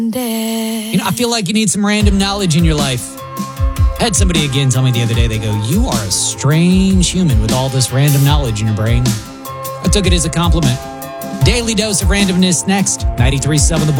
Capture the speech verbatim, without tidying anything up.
You know, I feel like you need some random knowledge in your life. I had somebody again tell me the other day, they go, you are a strange human with all this random knowledge in your brain. I took it as a compliment. Daily dose of randomness next. ninety-three point seven The